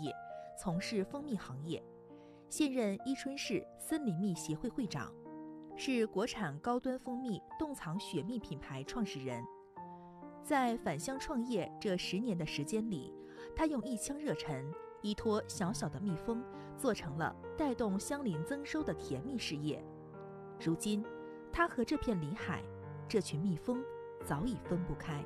业，从事蜂蜜行业，现任伊春市森林蜜协会会长，是国产高端蜂蜜洞藏雪蜜品牌创始人。在返乡创业这10年的时间里，他用一腔热忱，依托小小的蜜蜂，做成了带动乡邻增收的甜蜜事业。如今，他和这片林海，这群蜜蜂早已分不开。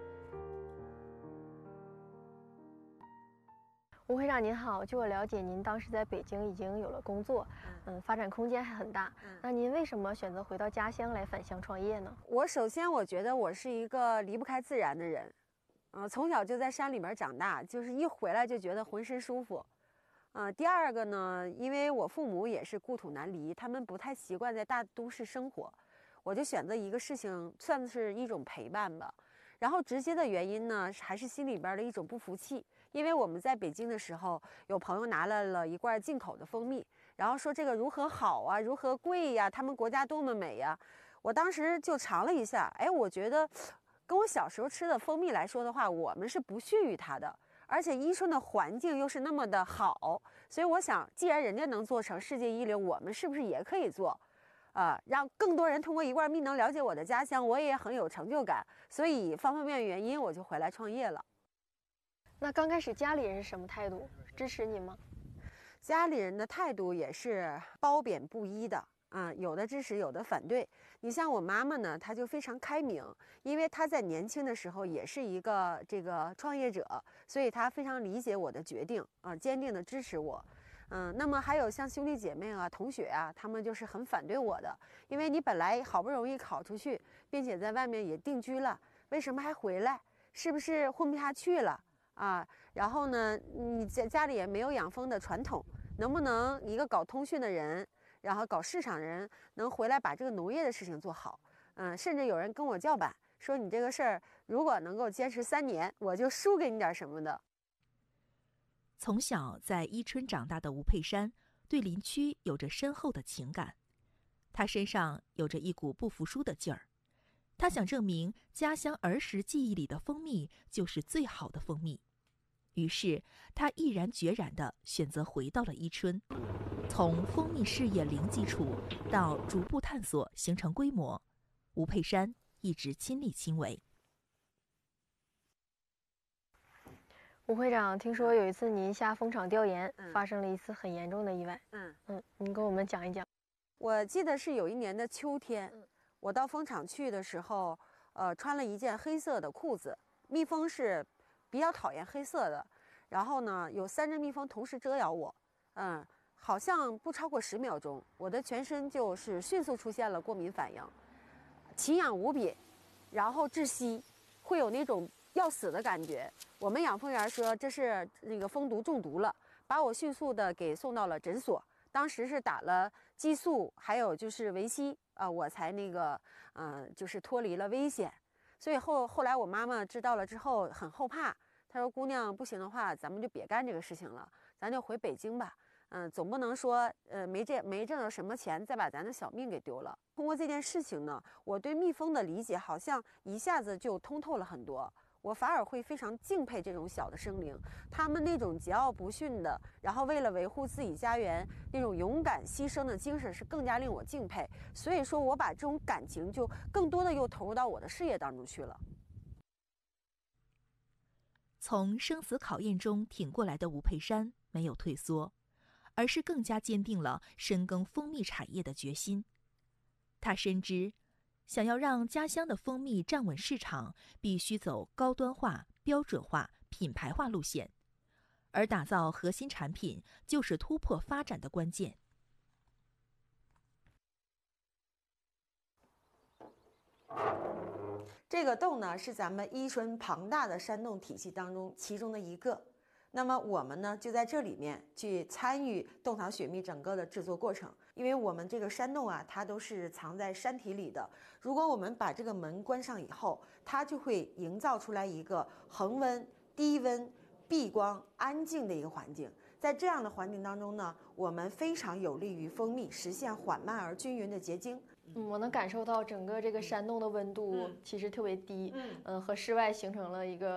吴会长您好，据我了解，您当时在北京已经有了工作，发展空间还很大。那您为什么选择回到家乡来返乡创业呢？ 首先我觉得我是一个离不开自然的人，从小就在山里面长大，就是一回来就觉得浑身舒服。第二个呢，因为我父母也是故土难离，他们不太习惯在大都市生活，我就选择一个事情，算是一种陪伴吧。然后直接的原因呢，还是心里边的一种不服气，因为我们在北京的时候，有朋友拿来了一罐进口的蜂蜜，然后说这个如何好啊，如何贵呀，他们国家多么美呀。我当时就尝了一下，我觉得跟我小时候吃的蜂蜜来说的话，我们是不逊于它的，而且伊春的环境又是那么的好，所以我想，既然人家能做成世界一流，我们是不是也可以做？让更多人通过一罐蜜能了解我的家乡，我也很有成就感，所以方方面面原因，我就回来创业了。 那刚开始家里人是什么态度？支持你吗？ 家里人的态度也是褒贬不一的，有的支持，有的反对。你像我妈妈呢，她就非常开明，因为她在年轻的时候也是一个这个创业者，所以她非常理解我的决定，坚定的支持我。那么还有像兄弟姐妹啊、同学啊，他们就是很反对我的，因为你本来好不容易考出去，并且在外面也定居了，为什么还回来？是不是混不下去了啊？然后呢，你在家里也没有养蜂的传统，能不能一个搞通讯的人，然后搞市场人，能回来把这个农业的事情做好？甚至有人跟我叫板，说你这个事儿如果能够坚持3年，我就输给你点什么的。 从小在伊春长大的吴佩珊，对林区有着深厚的情感。他身上有着一股不服输的劲儿，他想证明家乡儿时记忆里的蜂蜜就是最好的蜂蜜。于是，他毅然决然地选择回到了伊春，从蜂蜜事业零基础到逐步探索形成规模，吴佩珊一直亲力亲为。 吴会长，听说有一次您下蜂场调研，发生了一次很严重的意外。您跟我们讲一讲。 我记得是有一年的秋天，我到蜂场去的时候，穿了一件黑色的裤子。蜜蜂是比较讨厌黑色的，然后呢，有3只蜜蜂同时蛰咬我，好像不超过10秒钟，我的全身就是迅速出现了过敏反应，奇痒无比，然后窒息，会有那种要死的感觉。我们养蜂员说这是那个蜂毒中毒了，把我迅速的给送到了诊所。当时是打了激素，还有就是维 C 我才那个就是脱离了危险。所以后来我妈妈知道了之后很后怕，她说姑娘不行的话，咱们就别干这个事情了，咱就回北京吧。总不能说没挣着什么钱，再把咱的小命给丢了。通过这件事情呢，我对蜜蜂的理解好像一下子就通透了很多。我反而会非常敬佩这种小的生灵，他们那种桀骜不驯的，然后为了维护自己家园那种勇敢牺牲的精神是更加令我敬佩。所以说我把这种感情就更多的又投入到我的事业当中去了。 从生死考验中挺过来的吴佩珊没有退缩，而是更加坚定了深耕蜂蜜产业的决心。他深知，想要让家乡的蜂蜜站稳市场，必须走高端化、标准化、品牌化路线，而打造核心产品就是突破发展的关键。 这个洞呢，是咱们伊春庞大的山洞体系当中其中的一个。那么我们呢，就在这里面去参与洞藏雪蜜整个的制作过程。因为我们这个山洞啊，它都是藏在山体里的。如果我们把这个门关上以后，它就会营造出来一个恒温、低温、避光、安静的一个环境。在这样的环境当中呢，我们非常有利于蜂蜜实现缓慢而均匀的结晶。 我能感受到整个这个山洞的温度其实特别低，和室外形成了一个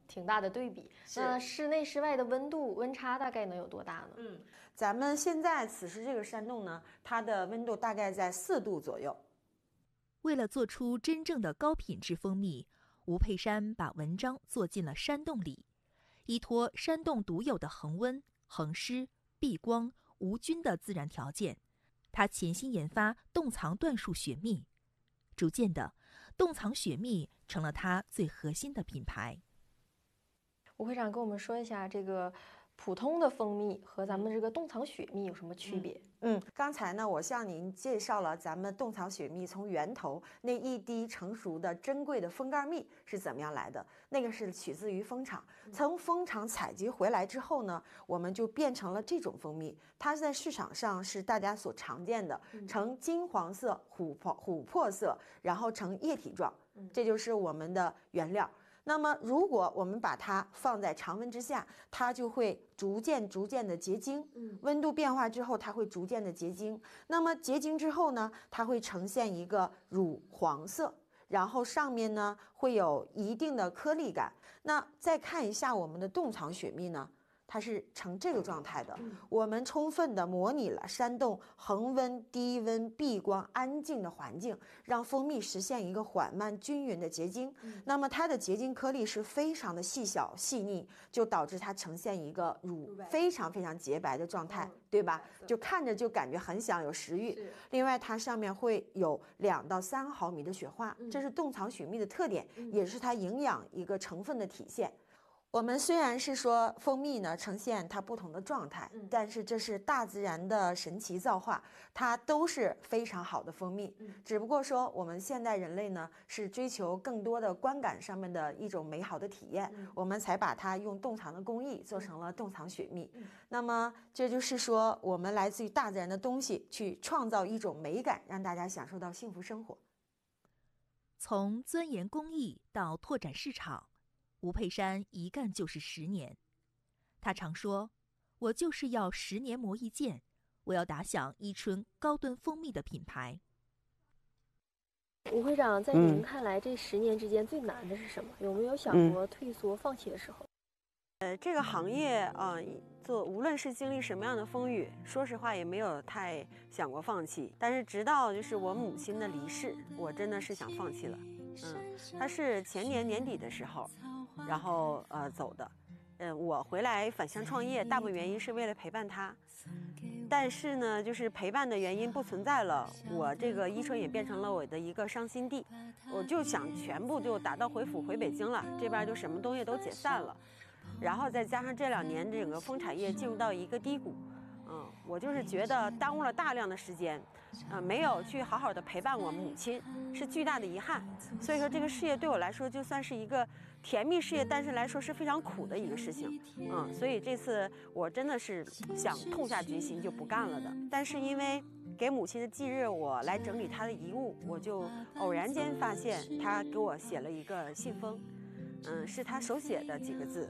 挺大的对比。那室内室外的温差大概能有多大呢？ 咱们现在此时这个山洞呢，它的温度大概在4度左右。 为了做出真正的高品质蜂蜜，吴佩珊把文章做进了山洞里，依托山洞独有的恒温、恒湿、避光、无菌的自然条件，他潜心研发洞藏椴树雪蜜。逐渐的，洞藏雪蜜成了他最核心的品牌。 吴会长跟我们说一下，这个普通的蜂蜜和咱们这个洞藏雪蜜有什么区别？ 刚才呢，我向您介绍了咱们洞藏雪蜜从源头那一滴成熟的珍贵的蜂盖蜜是怎么样来的，那个是取自于蜂场，从蜂场采集回来之后呢，我们就变成了这种蜂蜜，它在市场上是大家所常见的，呈金黄色、琥珀色，然后呈液体状，这就是我们的原料。那么，如果我们把它放在常温之下，它就会逐渐的结晶。温度变化之后，它会逐渐的结晶。那么结晶之后呢，它会呈现一个乳黄色，然后上面呢会有一定的颗粒感。那再看一下我们的洞藏雪蜜呢，它是呈这个状态的。我们充分的模拟了山洞恒温、低温、避光、安静的环境，让蜂蜜实现一个缓慢均匀的结晶。那么它的结晶颗粒是非常的细小细腻，就导致它呈现一个乳非常洁白的状态，对吧？就看着就感觉很想有食欲。另外，它上面会有2到3毫米的雪花，这是洞藏雪蜜的特点，也是它营养一个成分的体现。我们虽然是说蜂蜜呢呈现它不同的状态，但是这是大自然的神奇造化，它都是非常好的蜂蜜。只不过说我们现代人类呢是追求更多的观感上面的一种美好的体验，我们才把它用洞藏的工艺做成了洞藏雪蜜。那么这就是说我们来自于大自然的东西去创造一种美感，让大家享受到幸福生活。 从钻研工艺到拓展市场，吴佩珊一干就是10年。他常说：“我就是要10年磨一剑，我要打响伊春高端蜂蜜的品牌。” 吴会长，在您看来，这10年之间最难的是什么？有没有想过退缩、放弃的时候？ 这个行业无论是经历什么样的风雨，说实话也没有太想过放弃。但是直到就是我母亲的离世，我真的是想放弃了。她是前年年底的时候，然后走的。我回来返乡创业，大部分原因是为了陪伴她。但是呢，就是陪伴的原因不存在了，我这个伊春也变成了我的一个伤心地。我就想全部就打道回府回北京了，这边就什么东西都解散了。然后再加上这2年整个蜂产业进入到一个低谷，我就是觉得耽误了大量的时间，没有去好好的陪伴我母亲，是巨大的遗憾。所以说这个事业对我来说就算是一个甜蜜事业，但是来说是非常苦的一个事情，所以这次我真的是想痛下决心就不干了的。但是因为给母亲的忌日，我来整理她的遗物，我就偶然间发现她给我写了一个信封，是她手写的几个字。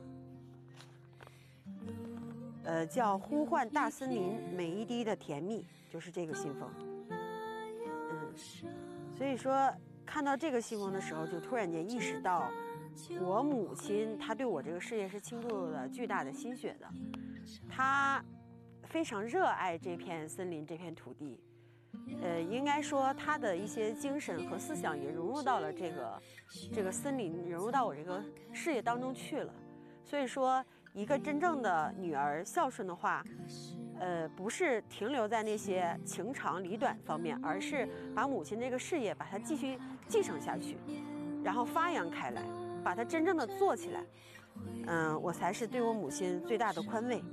叫呼唤大森林每一滴的甜蜜，就是这个信封。所以说看到这个信封的时候，就突然间意识到，我母亲她对我这个事业是倾注了巨大的心血的，她非常热爱这片森林这片土地，应该说她的一些精神和思想也融入到了这个森林，融入到我这个事业当中去了。所以说一个真正的女儿孝顺的话，不是停留在那些情长理短方面，而是把母亲这个事业把它继续继承下去，然后发扬开来，把它真正的做起来。我才是对我母亲最大的宽慰。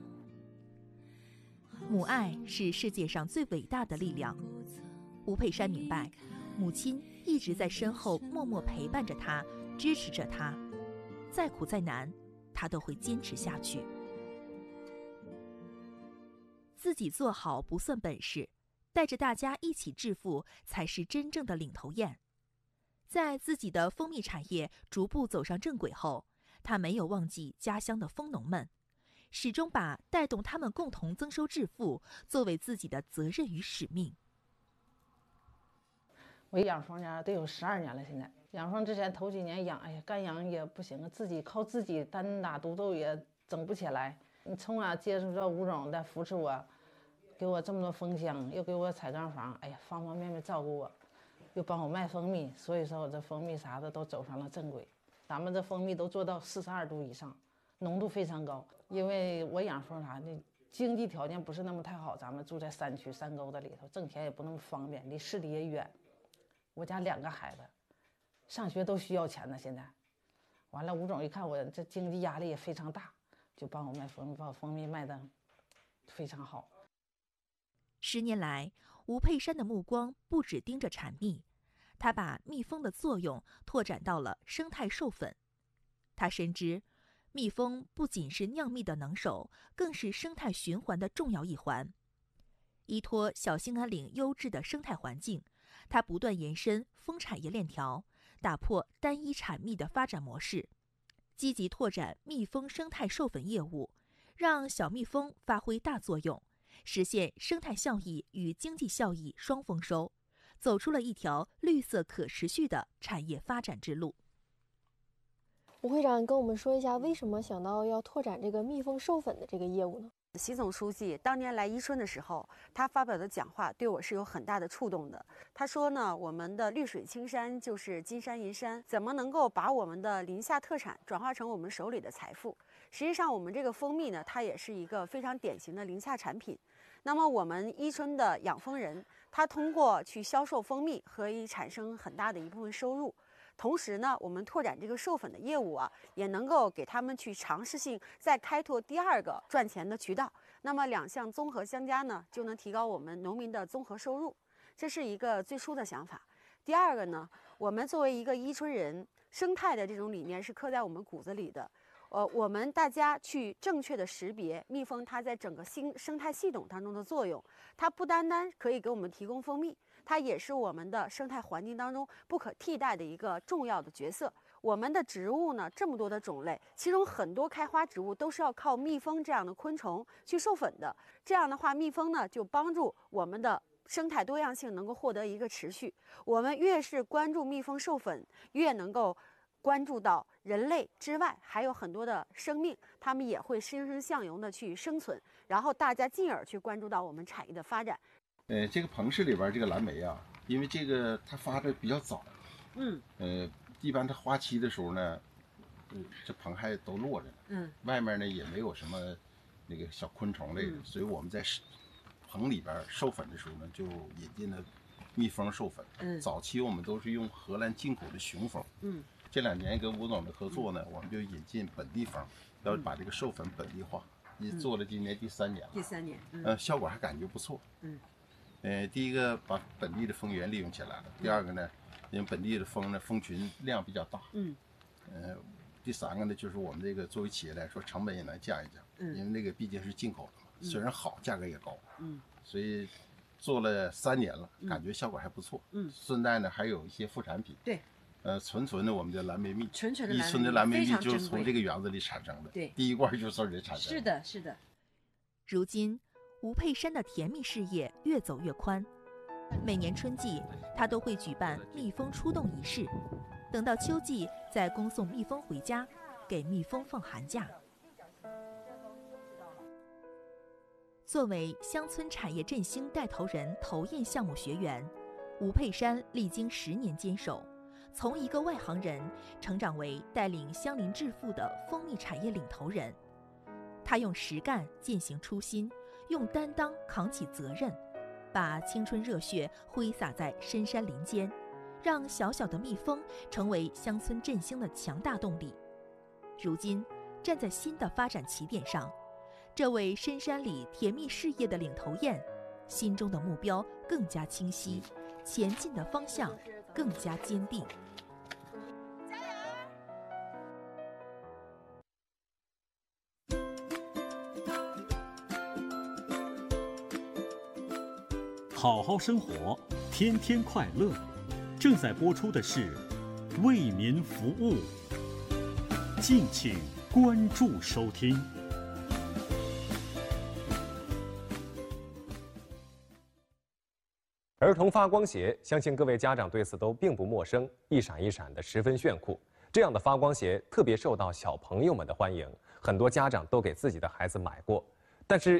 母爱是世界上最伟大的力量。吴佩珊明白，母亲一直在身后默默陪伴着她，支持着她，再苦再难他都会坚持下去。自己做好不算本事，带着大家一起致富才是真正的领头雁。在自己的蜂蜜产业逐步走上正轨后，他没有忘记家乡的蜂农们，始终把带动他们共同增收致富作为自己的责任与使命。 我养蜂呢得有12年了，现在养蜂之前头几年养，哎呀，干养也不行，自己靠自己单打独斗也整不起来。你从小接触到吴总的扶持我，给我这么多蜂箱，又给我采杠房，哎呀，方方面面照顾我，又帮我卖蜂蜜，所以说我这蜂蜜啥的都走上了正轨。咱们这蜂蜜都做到42度以上，浓度非常高。因为我养蜂啥的，经济条件不是那么太好，咱们住在山区山沟子里头，挣钱也不那么方便，离市里也远。我家2个孩子，上学都需要钱呢。现在，完了，吴总一看我这经济压力也非常大，就帮我卖蜂蜜，把我蜂蜜卖得非常好。 10年来，吴佩珊的目光不只盯着产蜜，他把蜜蜂的作用拓展到了生态授粉。他深知，蜜蜂不仅是酿蜜的能手，更是生态循环的重要一环。依托小兴安岭优质的生态环境，他不断延伸蜂产业链条，打破单一产蜜的发展模式，积极拓展蜜蜂生态授粉业务，让小蜜蜂发挥大作用，实现生态效益与经济效益双丰收，走出了一条绿色可持续的产业发展之路。 吴会长，跟我们说一下，为什么想到要拓展这个蜜蜂授粉的这个业务呢？ 习总书记当年来伊春的时候，他发表的讲话对我是有很大的触动的。他说呢，我们的绿水青山就是金山银山，怎么能够把我们的林下特产转化成我们手里的财富？实际上，我们这个蜂蜜呢，它也是一个非常典型的林下产品。那么我们伊春的养蜂人，他通过去销售蜂蜜，可以产生很大的一部分收入。同时呢，我们拓展这个授粉的业务啊，也能够给他们去尝试性再开拓第2个赚钱的渠道。那么2项综合相加呢，就能提高我们农民的综合收入。这是一个最初的想法。第2个呢，我们作为一个伊春人，生态的这种理念是刻在我们骨子里的。我们大家去正确的识别蜜蜂它在整个生态系统当中的作用，它不单单可以给我们提供蜂蜜，它也是我们的生态环境当中不可替代的一个重要的角色。我们的植物呢，这么多的种类，其中很多开花植物都是要靠蜜蜂这样的昆虫去授粉的。这样的话，蜜蜂呢就帮助我们的生态多样性能够获得一个持续。我们越是关注蜜蜂授粉，越能够关注到人类之外还有很多的生命，它们也会欣欣向荣的去生存，然后大家进而去关注到我们产业的发展。 这个棚室里边这个蓝莓啊，因为这个它发的比较早，一般它花期的时候呢，这棚还都落着呢，外面呢也没有什么那个小昆虫类的，所以我们在棚里边授粉的时候呢，就引进了蜜蜂授粉。早期我们都是用荷兰进口的雄蜂，这2年跟吴总的合作呢，我们就引进本地蜂，要把这个授粉本地化，做了今年第3年了。 第3年， 效果还感觉不错。第一个把本地的蜂源利用起来了，第2个呢，因为本地的蜂呢，蜂群量比较大。第3个呢，就是我们这个作为企业来说，成本也能降一降，因为那个毕竟是进口的嘛，虽然好，价格也高。所以做了3年了，感觉效果还不错。顺带呢，还有一些副产品。 对。 纯的我们的蓝莓蜜， 纯的伊春的蓝莓蜜就是从这个园子里产生的。 对， 第1罐就是这里产生的。 是的。 如今，吴佩珊的甜蜜事业越走越宽，每年春季，他都会举办蜜蜂出动仪式，等到秋季再恭送蜜蜂回家，给蜜蜂放寒假。作为乡村产业振兴带头人投堰项目学员，吴佩珊历经10年坚守，从一个外行人成长为带领乡邻致富的蜂蜜产业领头人。他用实干践行初心，用担当扛起责任，把青春热血挥洒在深山林间，让小小的蜜蜂成为乡村振兴的强大动力。如今，站在新的发展起点上，这位深山里甜蜜事业的领头雁，心中的目标更加清晰，前进的方向更加坚定。 好好生活，天天快乐。正在播出的是《为民服务》，敬请关注收听。 儿童发光鞋，相信各位家长对此都并不陌生，一闪一闪的，十分炫酷。这样的发光鞋特别受到小朋友们的欢迎，很多家长都给自己的孩子买过。但是